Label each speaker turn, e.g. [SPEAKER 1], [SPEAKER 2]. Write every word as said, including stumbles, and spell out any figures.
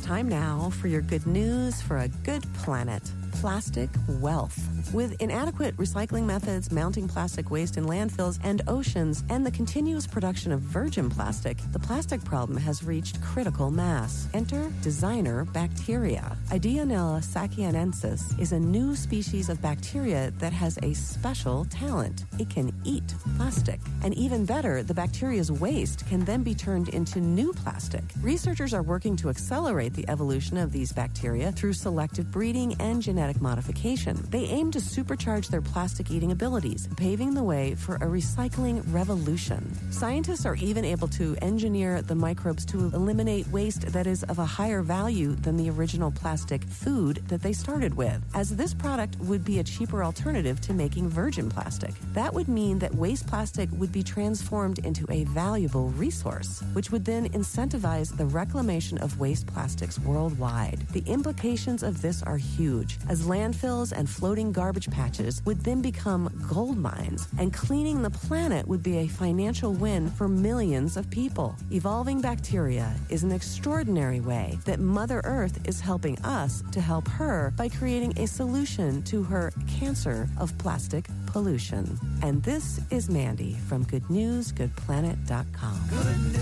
[SPEAKER 1] Time now for your good news for a good planet. Plastic wealth. With inadequate recycling methods, mounting plastic waste in landfills and oceans, and the continuous production of virgin plastic, the plastic problem has reached critical mass. Enter designer bacteria. Ideonella sakianensis is a new species of bacteria that has a special talent. It can eat plastic. And even better, the bacteria's waste can then be turned into new plastic. Researchers are working to accelerate the evolution of these bacteria through selective breeding and genetic modification. They aim to supercharge their plastic-eating abilities, paving the way for a recycling revolution. Scientists are even able to engineer the microbes to eliminate waste that is of a higher value than the original plastic food that they started with, as this product would be a cheaper alternative to making virgin plastic. That would mean that waste plastic would be transformed into a valuable resource, which would then incentivize the reclamation of waste plastics worldwide. The implications of this are huge, as landfills and floating garbage patches would then become gold mines, and cleaning the planet would be a financial win for millions of people. Evolving bacteria is an extraordinary way that Mother Earth is helping us to help her by creating a solution to her cancer of plastic pollution. And this is Mandy from good news good planet dot com.